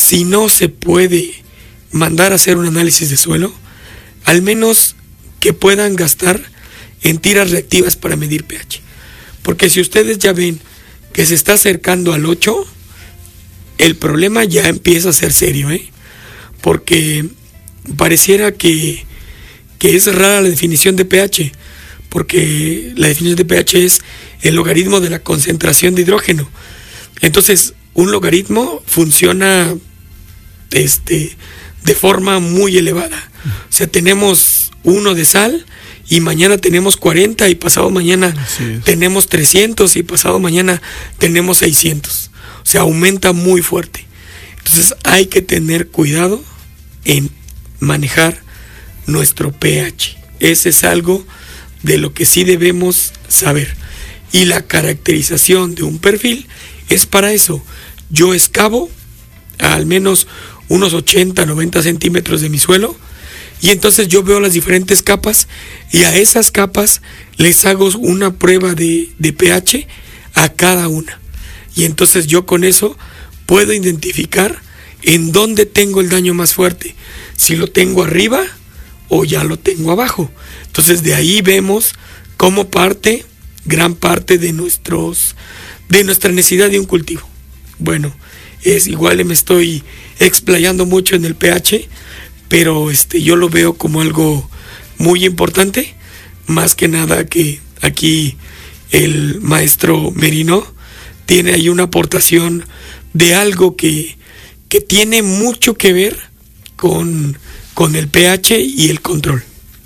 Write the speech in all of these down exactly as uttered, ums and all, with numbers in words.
si no se puede mandar a hacer un análisis de suelo, al menos que puedan gastar en tiras reactivas para medir pH. Porque si ustedes ya ven que se está acercando al ocho, el problema ya empieza a ser serio, ¿eh? Porque pareciera que, que es rara la definición de pH, porque la definición de pH es el logaritmo de la concentración de hidrógeno. Entonces, un logaritmo funciona este, de forma muy elevada. O sea, tenemos uno de sal y mañana tenemos cuarenta y pasado mañana tenemos trescientos y pasado mañana tenemos seiscientos. O sea, aumenta muy fuerte. Entonces hay que tener cuidado en manejar nuestro pH. Ese es algo de lo que sí debemos saber. Y la caracterización de un perfil es para eso. Yo excavo a al menos unos ochenta, noventa centímetros de mi suelo, y entonces yo veo las diferentes capas y a esas capas les hago una prueba de, de pH a cada una. Y entonces yo con eso puedo identificar en dónde tengo el daño más fuerte, si lo tengo arriba o ya lo tengo abajo. Entonces de ahí vemos cómo parte gran parte de nuestros de nuestra necesidad de un cultivo. Bueno, es igual me estoy explayando mucho en el pH, pero este yo lo veo como algo muy importante, más que nada que aquí el maestro Merino tiene ahí una aportación de algo que, que tiene mucho que ver con, con el pH y el control.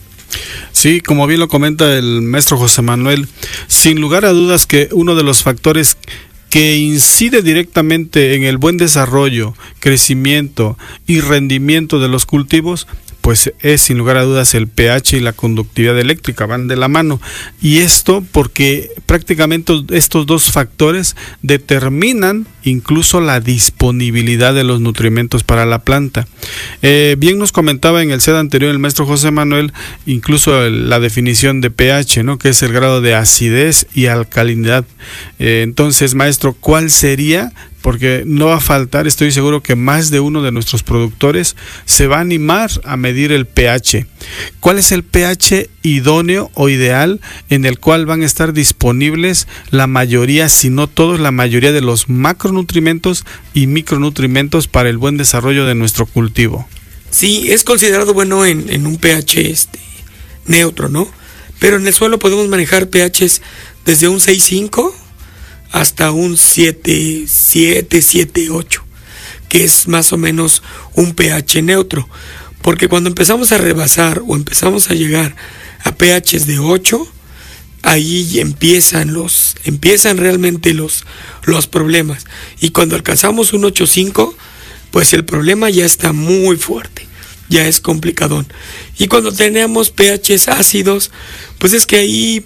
Sí, como bien lo comenta el maestro José Manuel, sin lugar a dudas que uno de los factores que incide directamente en el buen desarrollo, crecimiento y rendimiento de los cultivos, pues es sin lugar a dudas el pH y la conductividad eléctrica, van de la mano. Y esto porque prácticamente estos dos factores determinan incluso la disponibilidad de los nutrimentos para la planta. Eh, bien nos comentaba en el set anterior el maestro José Manuel, incluso el, la definición de pH, ¿no? Que es el grado de acidez y alcalinidad. Eh, entonces, maestro, ¿cuál sería? Porque no va a faltar, estoy seguro que más de uno de nuestros productores se va a animar a medir el pH. ¿Cuál es el pH idóneo o ideal en el cual van a estar disponibles la mayoría, si no todos, la mayoría de los macronutrimentos y micronutrimentos para el buen desarrollo de nuestro cultivo? Sí, es considerado bueno en, en un pH este, neutro, ¿no? Pero en el suelo podemos manejar pHs desde un seis punto cinco hasta un siete, siete, siete, ocho, que es más o menos un pH neutro, porque cuando empezamos a rebasar o empezamos a llegar a pHs de ocho, ahí empiezan los empiezan realmente los los problemas, y cuando alcanzamos un ocho punto cinco, pues el problema ya está muy fuerte, ya es complicadón. Y cuando tenemos pHs ácidos, pues es que ahí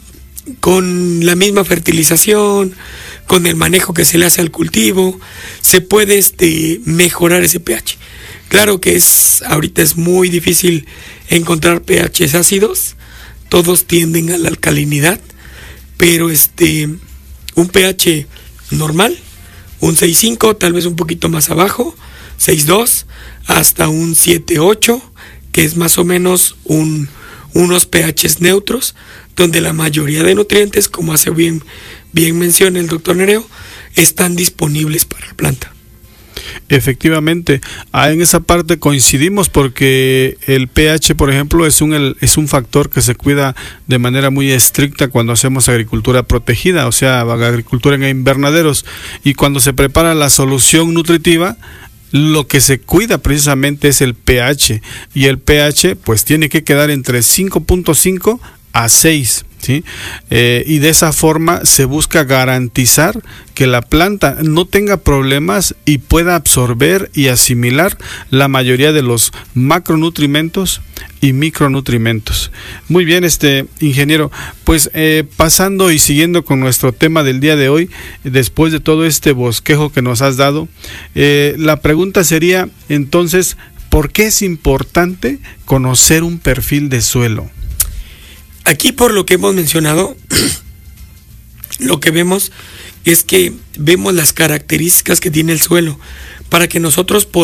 con la misma fertilización, con el manejo que se le hace al cultivo, se puede este, mejorar ese pH. Claro que es ahorita es muy difícil encontrar pHs ácidos, todos tienden a la alcalinidad, pero este un pH normal, un seis punto cinco, tal vez un poquito más abajo, seis punto dos, hasta un siete punto ocho, que es más o menos un, unos pHs neutros, donde la mayoría de nutrientes, como hace bien, bien menciona el doctor Nereo, están disponibles para la planta. Efectivamente, ah, en esa parte coincidimos, porque el pH, por ejemplo, es un, el, es un factor que se cuida de manera muy estricta cuando hacemos agricultura protegida, o sea, agricultura en invernaderos, y cuando se prepara la solución nutritiva, lo que se cuida precisamente es el pH, y el pH pues tiene que quedar entre cinco punto cinco a seis, ¿sí? Eh, y de esa forma se busca garantizar que la planta no tenga problemas y pueda absorber y asimilar la mayoría de los macronutrimentos y micronutrimentos. Muy bien, este ingeniero, pues eh, pasando y siguiendo con nuestro tema del día de hoy, después de todo este bosquejo que nos has dado, eh, la pregunta sería entonces, ¿por qué es importante conocer un perfil de suelo? Aquí, por lo que hemos mencionado, lo que vemos es que vemos las características que tiene el suelo para que nosotros podamos